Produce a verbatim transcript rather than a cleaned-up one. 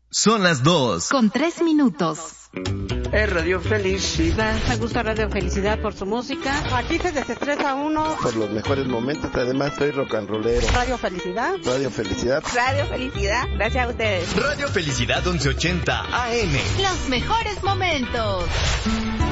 Son las dos. Con tres minutos. Es Radio Felicidad. Me gusta Radio Felicidad por su música. Aquí se desestresa uno. Por los mejores momentos, además soy rock and rollero. Radio Felicidad. Radio Felicidad. Radio Felicidad. Gracias a ustedes. Radio Felicidad once ochenta A M. Los mejores momentos.